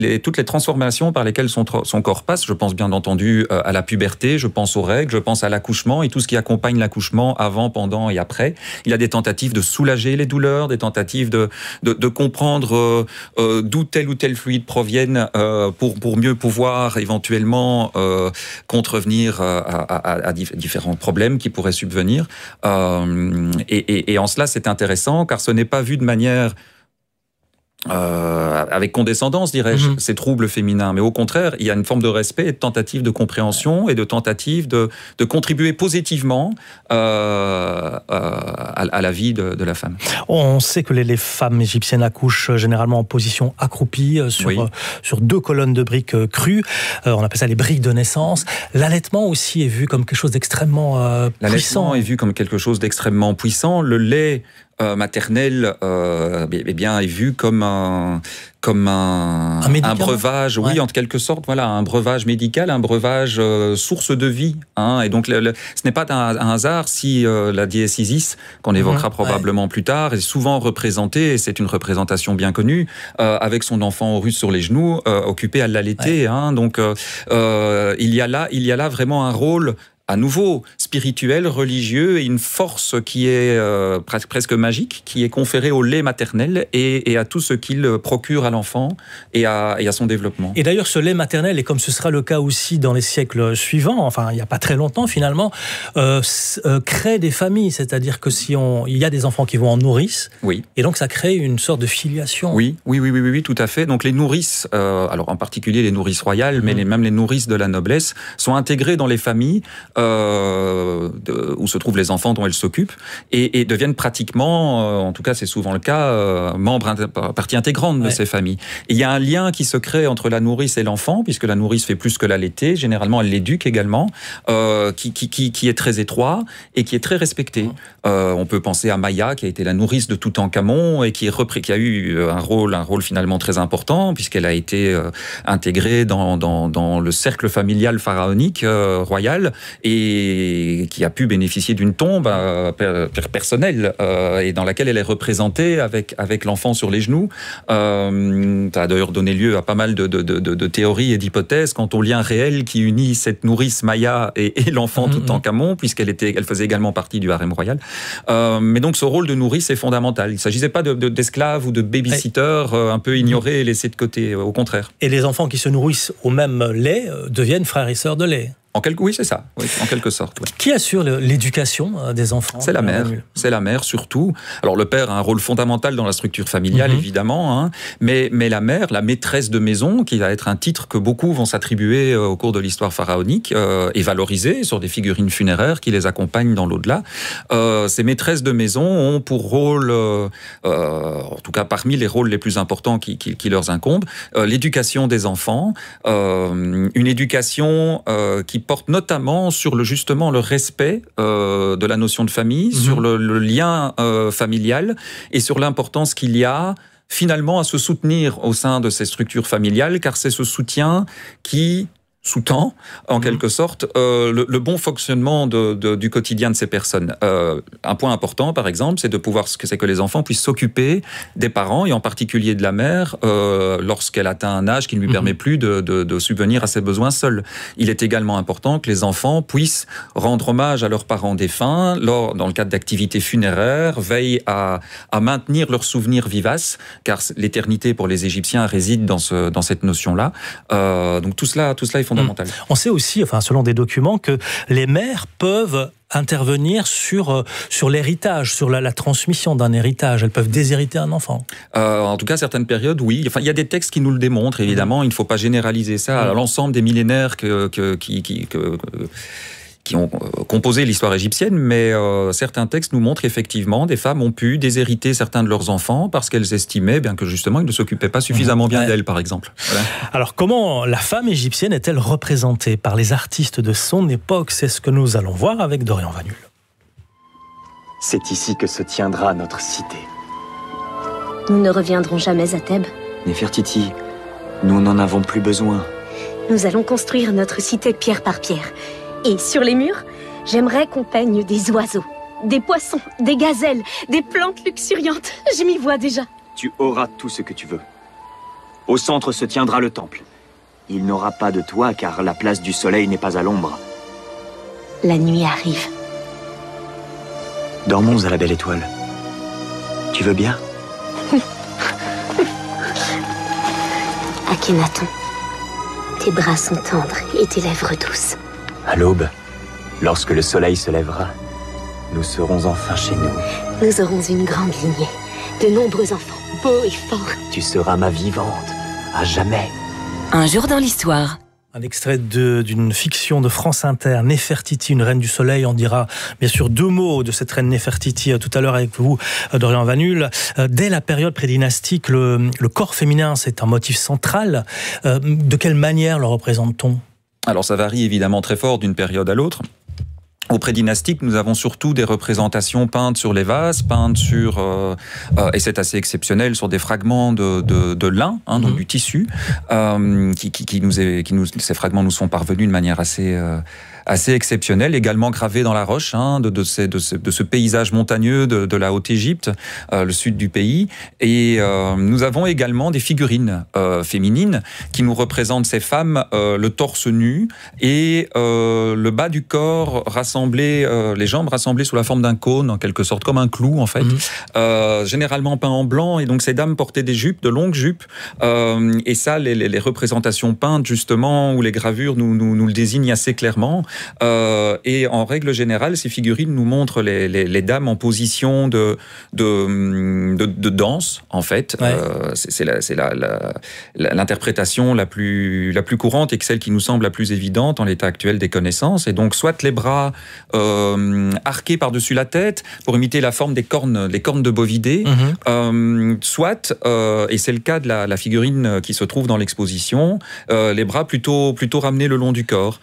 toutes les transformations par lesquelles son corps passe. Je pense bien entendu à la puberté, je pense aux règles, je pense à l'accouchement et tout ce qui accompagne l'accouchement avant, pendant et après. Il y a des tentatives de soulager les douleurs, des tentatives de comprendre d'où tel ou tel fluide proviennent pour mieux pouvoir éventuellement contrevenir à différents problèmes qui pourraient subvenir. Et en cela, c'est intéressant car ce n'est pas vu de manière avec condescendance, dirais-je, ces troubles féminins. Mais au contraire, il y a une forme de respect et de tentative de compréhension et de tentative de contribuer positivement à la vie de la femme. On sait que les femmes égyptiennes accouchent généralement en position accroupie sur 2 colonnes de briques crues. On appelle ça les briques de naissance. L'allaitement aussi est vu comme quelque chose d'extrêmement puissant. L'allaitement est vu comme quelque chose d'extrêmement puissant. Le lait maternel est vu comme un breuvage, oui, en quelque sorte, voilà, un breuvage médical, un breuvage source de vie. Et donc, ce n'est pas un hasard si la déesse Isis, qu'on évoquera probablement plus tard, est souvent représentée, et c'est une représentation bien connue, avec son enfant russe sur les genoux, occupé à l'allaiter. Donc, il y a là vraiment un rôle à nouveau spirituel, religieux, et une force qui est presque magique, qui est conférée au lait maternel et à tout ce qu'il procure à l'enfant et à son développement. Et d'ailleurs, ce lait maternel, et comme ce sera le cas aussi dans les siècles suivants, enfin, il n'y a pas très longtemps finalement, crée des familles, c'est-à-dire que il y a des enfants qui vont en nourrice, et donc ça crée une sorte de filiation. Oui, tout à fait. Donc les nourrices, alors en particulier les nourrices royales, mais même les nourrices de la noblesse, sont intégrées dans les familles où se trouvent les enfants dont elles s'occupent et deviennent pratiquement, en tout cas c'est souvent le cas, partie intégrante de ces familles. Et il y a un lien qui se crée entre la nourrice et l'enfant, puisque la nourrice fait plus que l'allaiter, généralement elle l'éduque également, qui est très étroit et qui est très respecté. On peut penser à Maya, qui a été la nourrice de Toutankhamon et qui a eu un rôle finalement très important, puisqu'elle a été intégrée dans le cercle familial pharaonique royal, et qui a pu bénéficier d'une tombe personnelle et dans laquelle elle est représentée avec l'enfant sur les genoux. Ça a d'ailleurs donné lieu à pas mal de théories et d'hypothèses quant au lien réel qui unit cette nourrice Maya et l'enfant Toutankhamon, puisqu'elle faisait également partie du harem royal. Mais donc ce rôle de nourrice est fondamental. Il ne s'agissait pas d'esclaves ou de babysitters un peu ignorés et laissés de côté, au contraire. Et les enfants qui se nourrissent au même lait deviennent frères et sœurs de lait. Oui, c'est ça, en quelque sorte. Oui. Qui assure l'éducation des enfants ? C'est la mère. C'est la mère, surtout. Alors, le père a un rôle fondamental dans la structure familiale, évidemment, mais la mère, la maîtresse de maison, qui va être un titre que beaucoup vont s'attribuer au cours de l'histoire pharaonique, est valorisée sur des figurines funéraires qui les accompagnent dans l'au-delà. Ces maîtresses de maison ont pour rôle, en tout cas parmi les rôles les plus importants qui leur incombent, l'éducation des enfants, une éducation qui porte notamment sur le respect de la notion de famille, sur le lien familial et sur l'importance qu'il y a finalement à se soutenir au sein de ces structures familiales, car c'est ce soutien qui sous-tend, en quelque sorte, le bon fonctionnement du quotidien de ces personnes. Un point important, par exemple, c'est de pouvoir, c'est que les enfants puissent s'occuper des parents, et en particulier de la mère, lorsqu'elle atteint un âge qui ne lui permet plus de subvenir à ses besoins seuls. Il est également important que les enfants puissent rendre hommage à leurs parents défunts, dans le cadre d'activités funéraires, veillent à maintenir leurs souvenirs vivaces, car l'éternité pour les Égyptiens réside dans cette notion-là. Donc tout cela est fondamental. On sait aussi, selon des documents, que les mères peuvent intervenir sur l'héritage, sur la transmission d'un héritage. Elles peuvent déshériter un enfant. En tout cas, certaines périodes, oui. Il y a des textes qui nous le démontrent, évidemment. Il ne faut pas généraliser ça à l'ensemble des millénaires qui ont composé l'histoire égyptienne, mais certains textes nous montrent qu'effectivement, des femmes ont pu déshériter certains de leurs enfants parce qu'elles estimaient bien que justement, ils ne s'occupaient pas suffisamment bien d'elles, par exemple. Voilà. Alors, comment la femme égyptienne est-elle représentée par les artistes de son époque ? C'est ce que nous allons voir avec Dorian Vanul. C'est ici que se tiendra notre cité. Nous ne reviendrons jamais à Thèbes. Néfertiti, nous n'en avons plus besoin. Nous allons construire notre cité pierre par pierre. Et sur les murs, j'aimerais qu'on peigne des oiseaux, des poissons, des gazelles, des plantes luxuriantes. Je m'y vois déjà. Tu auras tout ce que tu veux. Au centre se tiendra le temple. Il n'aura pas de toit car la place du soleil n'est pas à l'ombre. La nuit arrive. Dormons à la belle étoile. Tu veux bien? Akhenaton, tes bras sont tendres et tes lèvres douces. À l'aube, lorsque le soleil se lèvera, nous serons enfin chez nous. Nous aurons une grande lignée, de nombreux enfants, beaux et forts. Tu seras ma vivante, à jamais. Un jour dans l'histoire. Un extrait d'une fiction de France Inter, Néfertiti, une reine du soleil. On dira bien sûr 2 mots de cette reine Néfertiti tout à l'heure avec vous, Dorian Vanul. Dès la période prédynastique, le corps féminin, c'est un motif central. De quelle manière le représente-t-on? Alors ça varie évidemment très fort d'une période à l'autre. Au prédynastique, nous avons surtout des représentations peintes sur les vases, peintes sur, et c'est assez exceptionnel, sur des fragments de lin, hein, donc du tissu, ces fragments nous sont parvenus de manière assez exceptionnelle, également gravés dans la roche, hein, de ce paysage montagneux de la Haute-Égypte, le sud du pays. Et nous avons également des figurines féminines qui nous représentent ces femmes, le torse nu et le bas du corps rassemblé, les jambes rassemblées sous la forme d'un cône, en quelque sorte, comme un clou en fait, généralement peint en blanc. Et donc ces dames portaient des jupes, de longues jupes, et ça, les représentations peintes justement, ou les gravures nous le désignent assez clairement. Et en règle générale, ces figurines nous montrent les dames en position de danse, en fait. Ouais. C'est l'interprétation la plus courante et celle qui nous semble la plus évidente en l'état actuel des connaissances. Et donc, soit les bras arqués par-dessus la tête pour imiter la forme des cornes de bovidés, soit, et c'est le cas de la figurine qui se trouve dans l'exposition, les bras plutôt ramenés le long du corps.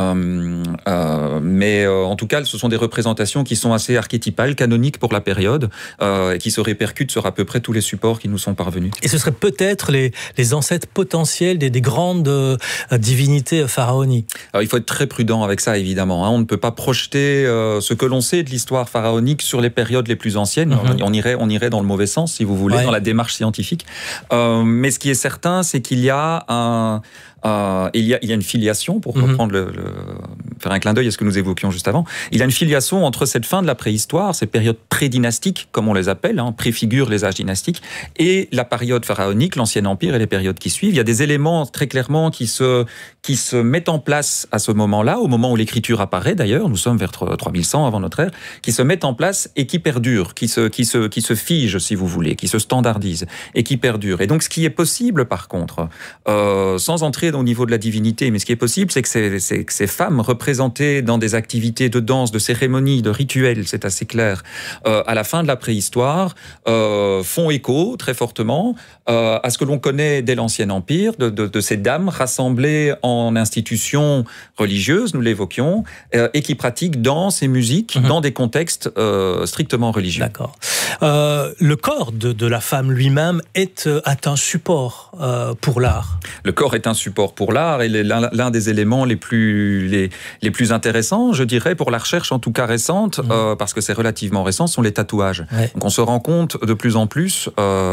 Mais en tout cas, ce sont des représentations qui sont assez archétypales, canoniques pour la période, et qui se répercutent sur à peu près tous les supports qui nous sont parvenus. Et ce serait peut-être les ancêtres potentiels des grandes divinités pharaoniques. Alors, il faut être très prudent avec ça, évidemment. Hein. On ne peut pas projeter ce que l'on sait de l'histoire pharaonique sur les périodes les plus anciennes. On irait dans le mauvais sens, si vous voulez, dans la démarche scientifique. Mais ce qui est certain, c'est qu'il y a il y a une filiation, pour reprendre faire un clin d'œil à ce que nous évoquions juste avant. Il y a une filiation entre cette fin de la préhistoire, ces périodes prédynastiques, comme on les appelle, hein, préfigurent les âges dynastiques, et la période pharaonique, l'Ancien Empire et les périodes qui suivent. Il y a des éléments très clairement qui se mettent en place à ce moment-là, au moment où l'écriture apparaît d'ailleurs, nous sommes vers 3100 avant notre ère, qui se mettent en place et qui perdurent, qui se figent, si vous voulez, qui se standardisent et qui perdurent. Et donc ce qui est possible par contre, sans entrer au niveau de la divinité, mais ce qui est possible, c'est que ces femmes représentées dans des activités de danse, de cérémonies, de rituels, c'est assez clair, à la fin de la préhistoire, font écho très fortement à ce que l'on connaît dès l'Ancien Empire, de ces dames rassemblées en institutions religieuses, nous l'évoquions, et qui pratiquent danse et musique dans des contextes strictement religieux. D'accord. Le corps de la femme lui-même est un support pour l'art. Le corps est un support pour l'art et l'un des éléments les plus intéressants, je dirais, pour la recherche en tout cas récente, parce que c'est relativement récent, sont les tatouages. Ouais. Donc on se rend compte de plus en plus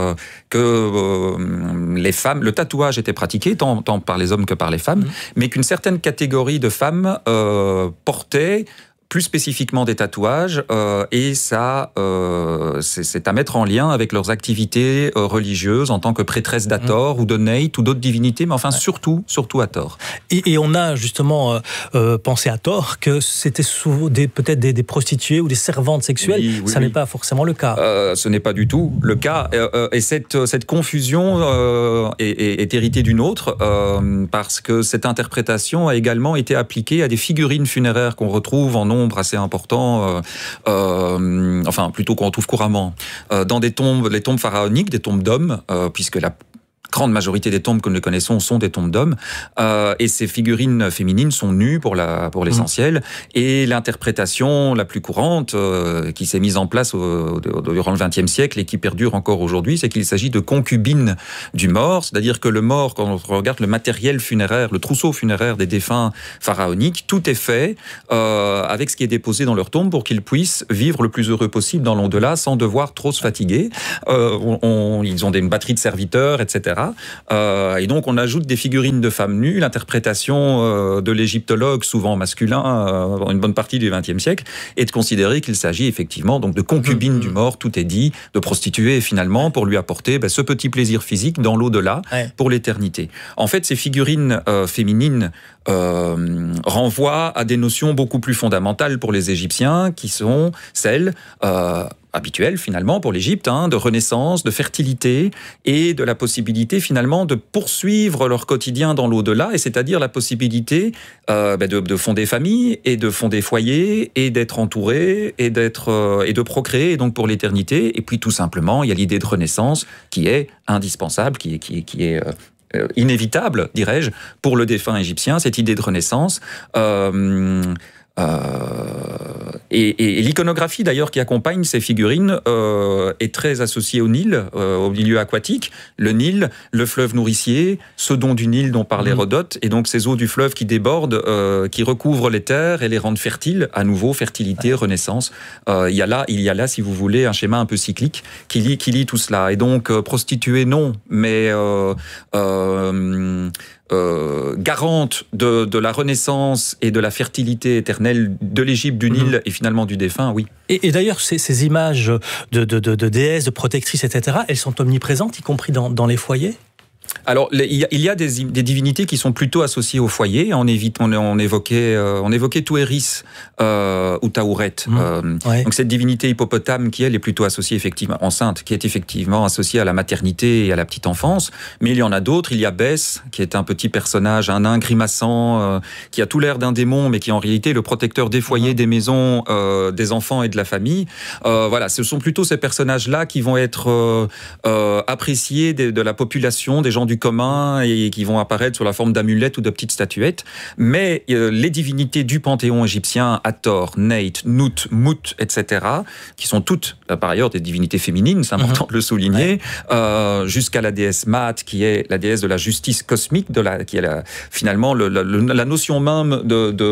que les femmes, le tatouage était pratiqué tant par les hommes que par les femmes, mais qu'une certaine catégorie de femmes portait plus spécifiquement des tatouages, et ça, c'est à mettre en lien avec leurs activités religieuses en tant que prêtresse d'Hathor ou de Neit ou d'autres divinités, mais enfin surtout Hathor. Et on a justement pensé à tort que c'était peut-être des prostituées ou des servantes sexuelles. Oui, ça n'est pas forcément le cas. Ce n'est pas du tout le cas. Et cette confusion est héritée d'une autre, parce que cette interprétation a également été appliquée à des figurines funéraires qu'on retrouve en nombre assez important, enfin plutôt qu'on retrouve couramment, dans les tombes pharaoniques, des tombes d'hommes, puisque la grande majorité des tombes que nous connaissons sont des tombes d'hommes, et ces figurines féminines sont nues pour l'essentiel, et l'interprétation la plus courante qui s'est mise en place durant le XXe siècle et qui perdure encore aujourd'hui, c'est qu'il s'agit de concubines du mort, c'est-à-dire que le mort, quand on regarde le matériel funéraire, le trousseau funéraire des défunts pharaoniques, tout est fait avec ce qui est déposé dans leur tombe pour qu'ils puissent vivre le plus heureux possible dans l'au-delà sans devoir trop se fatiguer. Ils ont une batterie de serviteurs, etc., Et donc, on ajoute des figurines de femmes nues. L'interprétation de l'égyptologue, souvent masculin, une bonne partie du XXe siècle, est de considérer qu'il s'agit effectivement donc de concubines du mort, tout est dit, de prostituées finalement, pour lui apporter ce petit plaisir physique dans l'au-delà pour l'éternité. En fait, ces figurines féminines renvoient à des notions beaucoup plus fondamentales pour les Égyptiens, qui sont celles habituelles finalement pour l'Égypte, de renaissance, de fertilité et de la possibilité finalement de poursuivre leur quotidien dans l'au-delà, et c'est-à-dire la possibilité de fonder famille et de fonder foyer et d'être entouré et de procréer, et donc pour l'éternité. Et puis tout simplement, il y a l'idée de renaissance qui est indispensable, qui est inévitable, dirais-je, pour le défunt égyptien, cette idée de renaissance. Et l'iconographie d'ailleurs qui accompagne ces figurines est très associée au Nil, au milieu aquatique. Le Nil, le fleuve nourricier, ce don du Nil dont parle Hérodote, et donc ces eaux du fleuve qui débordent, qui recouvrent les terres et les rendent fertiles, à nouveau fertilité, renaissance. Il y a là, si vous voulez, un schéma un peu cyclique qui lie tout cela. Et donc prostituée non, mais garante de la renaissance et de la fertilité éternelle de l'Égypte, du Nil et finalement du défunt, oui. Et d'ailleurs, ces images de déesses, de protectrices, etc., elles sont omniprésentes, y compris dans les foyers ? Alors, il y a des divinités qui sont plutôt associées au foyer. On évoquait Touéris ou Taouret. Donc cette divinité hippopotame qui, elle, est plutôt associée effectivement, enceinte, qui est effectivement associée à la maternité et à la petite enfance. Mais il y en a d'autres. Il y a Bès, qui est un petit personnage, un nain grimaçant, qui a tout l'air d'un démon, mais qui en réalité est le protecteur des foyers, des maisons, des enfants et de la famille. Voilà, ce sont plutôt ces personnages-là qui vont être appréciés de la population, des gens du commun, et qui vont apparaître sous la forme d'amulettes ou de petites statuettes. Mais les divinités du panthéon égyptien, Hathor, Neit, Nut, Mut, etc., qui sont toutes, par ailleurs, des divinités féminines, c'est important de le souligner, jusqu'à la déesse Maat, qui est la déesse de la justice cosmique, qui est finalement la notion même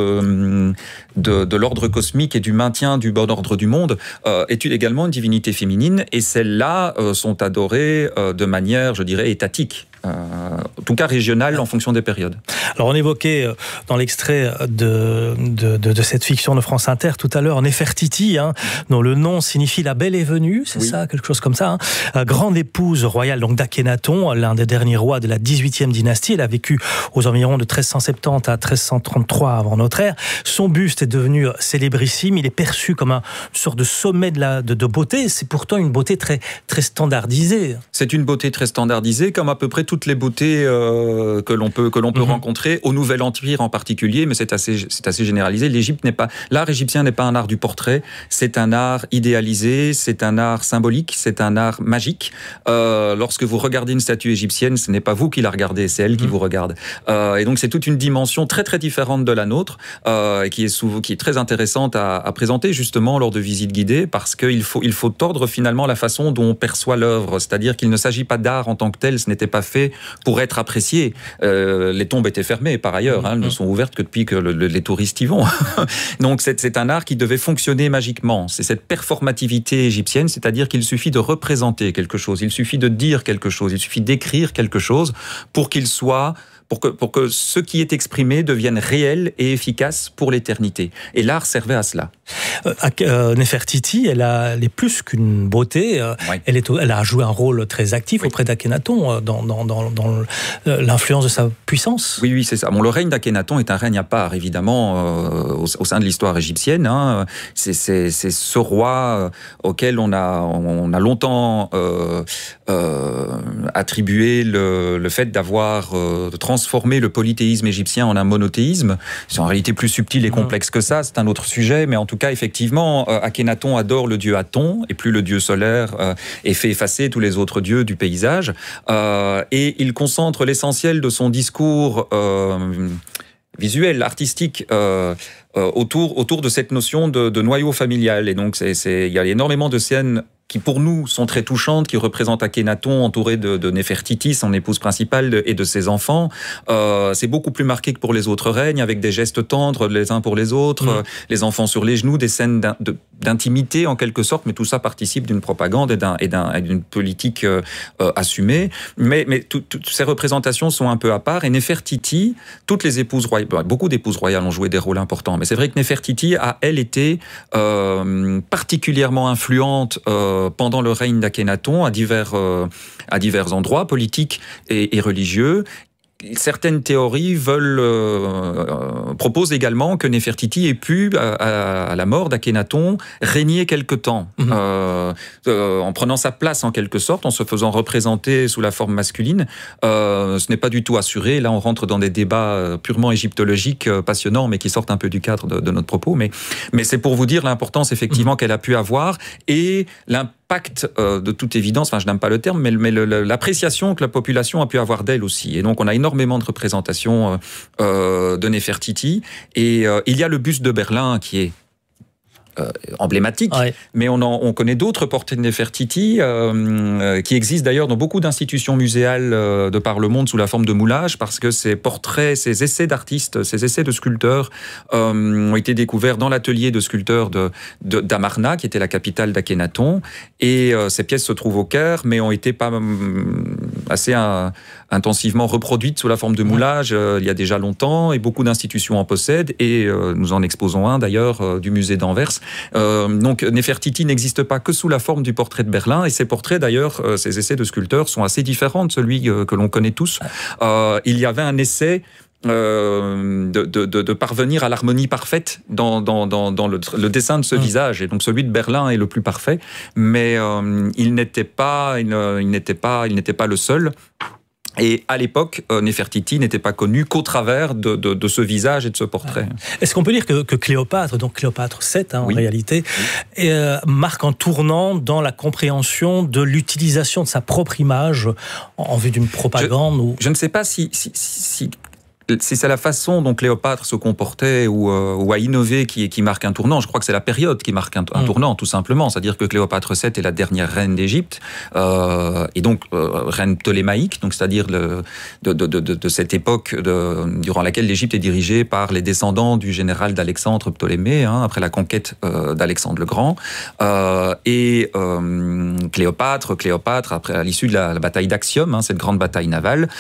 de l'ordre cosmique et du maintien du bon ordre du monde, est également une divinité féminine, et celles-là sont adorées de manière, je dirais, étatique. En tout cas régionale en fonction des périodes. Alors on évoquait dans l'extrait de cette fiction de France Inter tout à l'heure Néfertiti, dont le nom signifie la belle est venue, c'est ça, quelque chose comme ça. Grande épouse royale donc d'Akhénaton, l'un des derniers rois de la 18e dynastie. Elle a vécu aux environs de 1370 à 1333 avant notre ère. Son buste est devenu célébrissime. Il est perçu comme une sorte de sommet de beauté. C'est pourtant une beauté très, très standardisée. C'est une beauté très standardisée, comme à peu près toutes les beautés que l'on peut rencontrer au Nouvel Empire en particulier, mais c'est assez généralisé. L'art égyptien n'est pas un art du portrait, c'est un art idéalisé, c'est un art symbolique, c'est un art magique. Lorsque vous regardez une statue égyptienne, ce n'est pas vous qui la regardez, c'est elle qui vous regarde. Et donc c'est toute une dimension très très différente de la nôtre, et qui est très intéressante à présenter justement lors de visites guidées, parce qu'il faut tordre finalement la façon dont on perçoit l'œuvre, c'est-à-dire qu'il ne s'agit pas d'art en tant que tel, ce n'était pas fait pour être apprécié. Les tombes étaient fermées par ailleurs, elles ne sont ouvertes que depuis que les touristes y vont. Donc c'est un art qui devait fonctionner magiquement. C'est cette performativité égyptienne, c'est-à-dire qu'il suffit de représenter quelque chose, il suffit de dire quelque chose, il suffit d'écrire quelque chose pour que ce qui est exprimé devienne réel et efficace pour l'éternité. Et l'art servait à cela. Néfertiti, elle est plus qu'une beauté. Elle a joué un rôle très actif auprès d'Akhénaton dans l'influence de sa puissance. Oui, c'est ça. Bon, le règne d'Akhénaton est un règne à part, évidemment, au sein de l'histoire égyptienne. C'est ce roi auquel on a longtemps attribué le fait d'avoir transformé le polythéisme égyptien en un monothéisme. C'est en réalité plus subtil et complexe que ça, c'est un autre sujet, mais en tout cas, effectivement, Akhénaton adore le dieu Aton, et plus le dieu solaire, et fait effacer tous les autres dieux du paysage. Et il concentre l'essentiel de son discours visuel, artistique, autour de cette notion de noyau familial. Et donc, il y a énormément de scènes qui pour nous sont très touchantes, qui représentent Akhénaton entouré de Néfertiti, son épouse principale, et de ses enfants. C'est beaucoup plus marqué que pour les autres règnes, avec des gestes tendres les uns pour les autres, les enfants sur les genoux, des scènes d'intimité en quelque sorte, mais tout ça participe d'une propagande et d'une politique assumée. Mais toutes ces représentations sont un peu à part. Et Néfertiti, toutes les épouses royales, beaucoup d'épouses royales ont joué des rôles importants, mais c'est vrai que Néfertiti a, elle, été particulièrement influente pendant le règne d'Akhénaton à divers endroits politiques et religieux. Certaines théories proposent également que Néfertiti ait pu, à la mort d'Akhénaton, régner quelque temps, en prenant sa place en quelque sorte, en se faisant représenter sous la forme masculine. Ce n'est pas du tout assuré. Là, on rentre dans des débats purement égyptologiques, passionnants, mais qui sortent un peu du cadre de notre propos. Mais c'est pour vous dire l'importance, effectivement, qu'elle a pu avoir et l'impact, de toute évidence, enfin, je n'aime pas le terme, mais l'appréciation que la population a pu avoir d'elle aussi. Et donc, on a énormément de représentations de Néfertiti. Et il y a le buste de Berlin qui est emblématique, mais on connaît d'autres portraits de Néfertiti qui existent d'ailleurs dans beaucoup d'institutions muséales de par le monde sous la forme de moulage, parce que ces portraits, ces essais d'artistes, ces essais de sculpteurs ont été découverts dans l'atelier de sculpteurs d'Amarna, qui était la capitale d'Akhénaton, et ces pièces se trouvent au Caire, mais ont été pas assez intensivement reproduites sous la forme de moulage il y a déjà longtemps, et beaucoup d'institutions en possèdent, et nous en exposons un d'ailleurs du musée d'Anvers. Donc Néfertiti n'existe pas que sous la forme du portrait de Berlin, et ces portraits d'ailleurs, ces essais de sculpteurs sont assez différents de celui que l'on connaît tous. Il y avait un essai de parvenir à l'harmonie parfaite dans le dessin de ce visage, et donc celui de Berlin est le plus parfait, mais il n'était pas le seul. Et à l'époque, Néfertiti n'était pas connu qu'au travers de ce visage et de ce portrait. Est-ce qu'on peut dire que Cléopâtre, donc Cléopâtre VII en réalité, marque un tournant dans la compréhension de l'utilisation de sa propre image en vue d'une propagande Je ne sais pas si c'est la façon dont Cléopâtre se comportait ou a innové qui marque un tournant. Je crois que c'est la période qui marque un tournant, tout simplement. C'est-à-dire que Cléopâtre VII est la dernière reine d'Égypte, et donc reine ptolémaïque, donc c'est-à-dire de cette époque durant laquelle l'Égypte est dirigée par les descendants du général d'Alexandre Ptolémée, après la conquête d'Alexandre le Grand. Et Cléopâtre, après, à l'issue de la bataille d'Actium, cette grande bataille navale,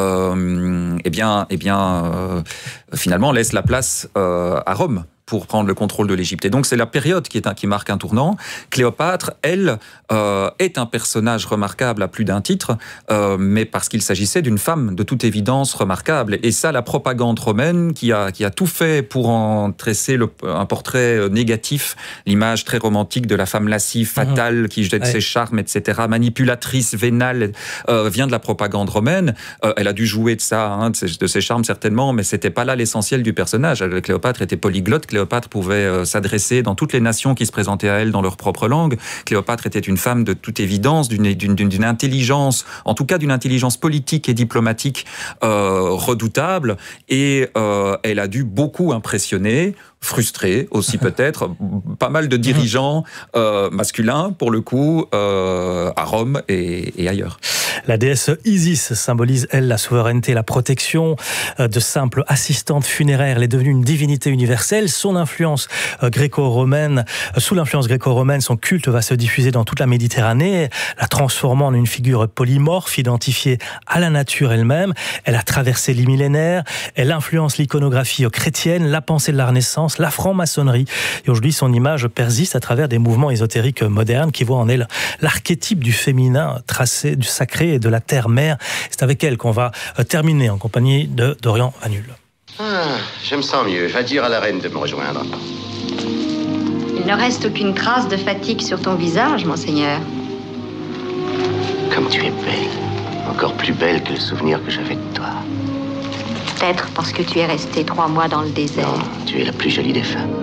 finalement laisse la place à Rome pour prendre le contrôle de l'Égypte. Et donc c'est la période qui marque un tournant. Cléopâtre, elle, est un personnage remarquable à plus d'un titre, mais parce qu'il s'agissait d'une femme de toute évidence remarquable. Et ça, la propagande romaine qui a tout fait pour en tresser un portrait négatif, l'image très romantique de la femme lascive, fatale, qui jette ses charmes, etc., manipulatrice, vénale, vient de la propagande romaine. Elle a dû jouer de ça, de ses charmes certainement, mais c'était pas là l'essentiel du personnage. Cléopâtre était polyglotte. Cléopâtre pouvait s'adresser dans toutes les nations qui se présentaient à elle dans leur propre langue. Cléopâtre était une femme de toute évidence, d'une intelligence, en tout cas d'une intelligence politique et diplomatique redoutable, et elle a dû beaucoup impressionner, frustrer aussi peut-être, pas mal de dirigeants masculins, pour le coup, à Rome et ailleurs. La déesse Isis symbolise, elle, la souveraineté et la protection. De simple assistante funéraire, elle est devenue une divinité universelle. Sous l'influence gréco-romaine, son culte va se diffuser dans toute la Méditerranée, la transformant en une figure polymorphe, identifiée à la nature elle-même. Elle a traversé les millénaires, elle influence l'iconographie chrétienne, la pensée de la Renaissance, la franc-maçonnerie. Et aujourd'hui, son image persiste à travers des mouvements ésotériques modernes qui voient en elle l'archétype du féminin tracé, du sacré et de la terre-mère. C'est avec elle qu'on va terminer en compagnie de Dorian Vanul. Je me sens mieux. Va dire à la reine de me rejoindre. Il ne reste aucune trace de fatigue sur ton visage, monseigneur. Comme tu es belle. Encore plus belle que le souvenir que j'avais de toi. Peut-être parce que tu es restée 3 mois dans le désert. Non, tu es la plus jolie des femmes.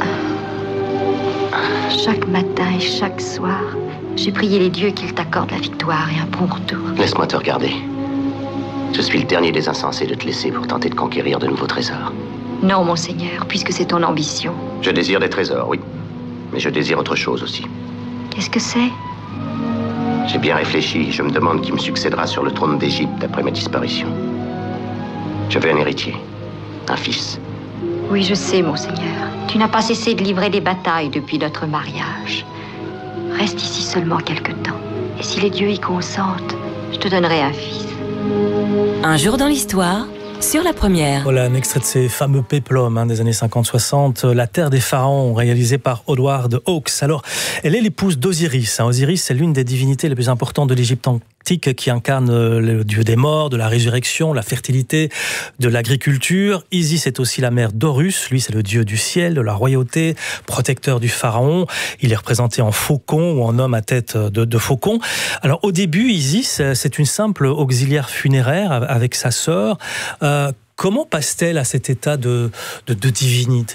Chaque matin et chaque soir, j'ai prié les dieux qu'ils t'accordent la victoire et un bon retour. Laisse-moi te regarder. Je suis le dernier des insensés de te laisser pour tenter de conquérir de nouveaux trésors. Non, monseigneur, puisque c'est ton ambition. Je désire des trésors, oui. Mais je désire autre chose aussi. Qu'est-ce que c'est? J'ai bien réfléchi. Je me demande qui me succédera sur le trône d'Égypte après ma disparition. Je veux un héritier. Un fils. Oui, je sais, monseigneur. Tu n'as pas cessé de livrer des batailles depuis notre mariage. Reste ici seulement quelque temps. Et si les dieux y consentent, je te donnerai un fils. Un jour dans l'histoire, sur la première. Voilà un extrait de ces fameux péplums des années 50-60, La Terre des Pharaons, réalisé par Howard Hawks. Alors, elle est l'épouse d'Osiris. Osiris, c'est l'une des divinités les plus importantes de l'Égypte antique, qui incarne le dieu des morts, de la résurrection, la fertilité, de l'agriculture. Isis est aussi la mère d'Horus. Lui, c'est le dieu du ciel, de la royauté, protecteur du pharaon. Il est représenté en faucon ou en homme à tête de faucon. Alors, au début, Isis, c'est une simple auxiliaire funéraire avec sa sœur. Comment passe-t-elle à cet état de divinité ?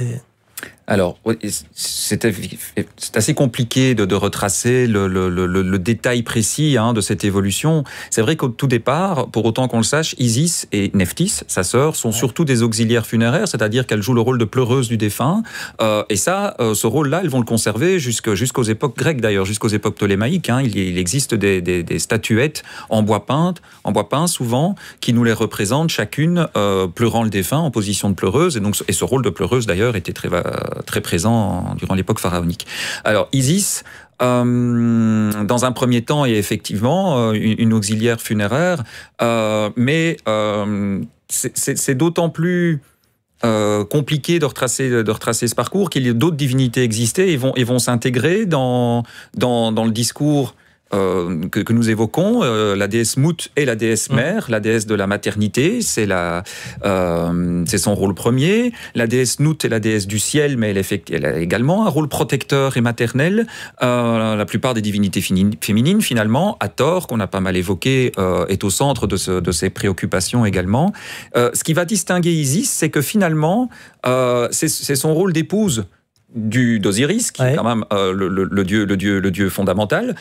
Alors, c'est assez compliqué de retracer le détail précis de cette évolution. C'est vrai qu'au tout départ, pour autant qu'on le sache, Isis et Nephthys, sa sœur, sont surtout des auxiliaires funéraires, c'est-à-dire qu'elles jouent le rôle de pleureuse du défunt. Et ça, ce rôle-là, elles vont le conserver jusqu'aux époques grecques d'ailleurs, jusqu'aux époques ptolémaïques. Il existe des statuettes en bois peint souvent, qui nous les représentent chacune pleurant le défunt en position de pleureuse. Et ce rôle de pleureuse d'ailleurs était très présent durant l'époque pharaonique. Alors Isis, dans un premier temps, est effectivement une auxiliaire funéraire, mais c'est d'autant plus compliqué de retracer ce parcours qu'il y a d'autres divinités existaient et vont s'intégrer dans le discours que nous évoquons. La déesse Mout est la déesse mère, la déesse de la maternité, c'est son rôle premier. La déesse Nout est la déesse du ciel, mais elle a également un rôle protecteur et maternel. La plupart des divinités féminines, finalement, Hathor, qu'on a pas mal évoqué, est au centre de ses préoccupations également. Ce qui va distinguer Isis, c'est que finalement, c'est son rôle d'épouse d'Osiris, qui est quand même le dieu fondamental,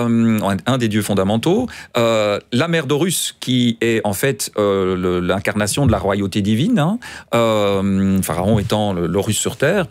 un des dieux fondamentaux, la mère d'Horus, qui est en fait l'incarnation de la royauté divine, Pharaon étant l'Horus sur terre,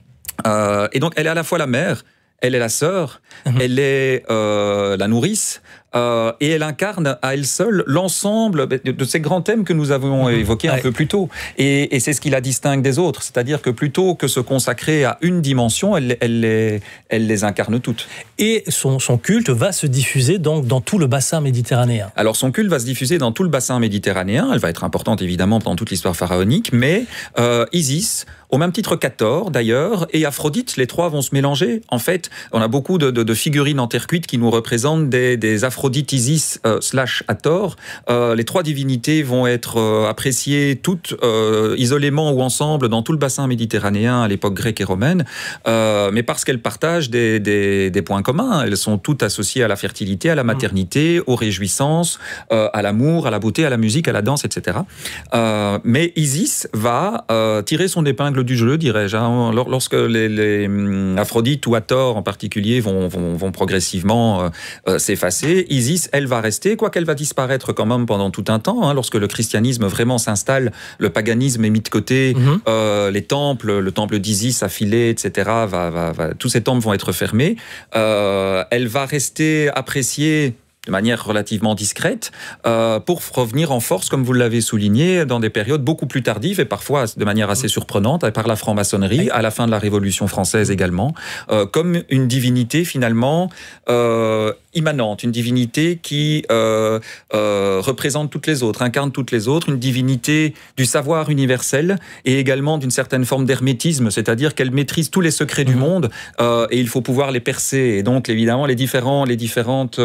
et donc elle est à la fois la mère, elle est la sœur, elle est la nourrice, et elle incarne à elle seule l'ensemble de ces grands thèmes que nous avons évoqués un peu plus tôt. Et c'est ce qui la distingue des autres. C'est-à-dire que plutôt que se consacrer à une dimension, elle les incarne toutes. Et son culte va se diffuser donc dans tout le bassin méditerranéen. Alors son culte va se diffuser dans tout le bassin méditerranéen. Elle va être importante évidemment dans toute l'histoire pharaonique, mais Isis, au même titre qu'Hathor d'ailleurs, et Aphrodite, les trois vont se mélanger. En fait, on a beaucoup de figurines en terre cuite qui nous représentent des Aphrodite, Isis / Hathor. Les trois divinités vont être appréciées toutes isolément ou ensemble dans tout le bassin méditerranéen à l'époque grecque et romaine, mais parce qu'elles partagent des points communs. Elles sont toutes associées à la fertilité, à la maternité, aux réjouissances, à l'amour, à la beauté, à la musique, à la danse, etc. Mais Isis va tirer son épingle du jeu, dirais-je. Lorsque les Aphrodite ou Hathor en particulier vont progressivement s'effacer, Isis, elle va rester, quoiqu'elle va disparaître quand même pendant tout un temps. Lorsque le christianisme vraiment s'installe, le paganisme est mis de côté, les temples, le temple d'Isis à Philae, etc., tous ces temples vont être fermés. Elle va rester appréciée de manière relativement discrète, pour revenir en force, comme vous l'avez souligné, dans des périodes beaucoup plus tardives et parfois de manière assez surprenante, par la franc-maçonnerie, à la fin de la Révolution française également, comme une divinité finalement immanente, une divinité qui représente toutes les autres, incarne toutes les autres, une divinité du savoir universel et également d'une certaine forme d'hermétisme, c'est-à-dire qu'elle maîtrise tous les secrets du monde et il faut pouvoir les percer. Et donc évidemment les différentes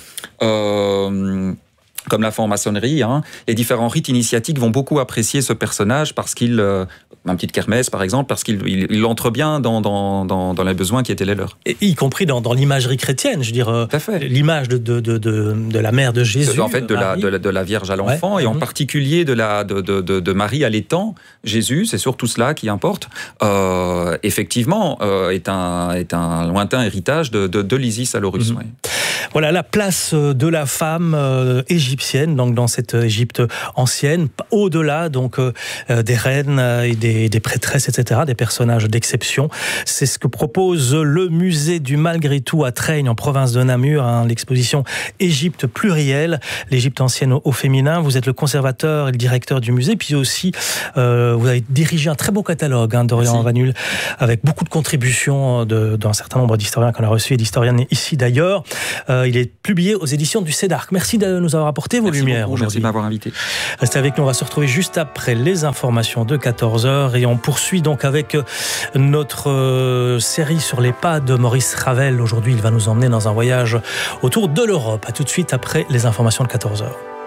comme la franc-maçonnerie, les différents rites initiatiques vont beaucoup apprécier ce personnage parce qu'il, ma petite Kermès par exemple, parce qu'il entre bien dans les besoins qui étaient les leurs. Et y compris dans l'imagerie chrétienne, je veux dire, l'image de la mère de Jésus. En fait, de la Vierge à l'enfant, et en particulier de Marie à l'étang. Jésus, c'est surtout cela qui importe. Effectivement, est un lointain héritage de l'Isis à l'Horus. Voilà la place de la femme égyptienne, donc dans cette Égypte ancienne, au-delà donc des reines et des prêtresses, etc., des personnages d'exception. C'est ce que propose le musée du Malgré tout à Traigne, en province de Namur, l'exposition Égypte plurielle, l'Égypte ancienne au féminin. Vous êtes le conservateur et le directeur du musée, puis aussi vous avez dirigé un très beau catalogue, Dorian Vanul, avec beaucoup de contributions d'un certain nombre d'historiens qu'on a reçus et d'historiennes ici d'ailleurs. Il est publié aux éditions du CEDARC. Merci de nous avoir apporté vos lumières. Merci de m'avoir invité. Restez avec nous, on va se retrouver juste après les informations de 14h et on poursuit donc avec notre série sur les pas de Maurice Ravel. Aujourd'hui, il va nous emmener dans un voyage autour de l'Europe. À tout de suite après les informations de 14h.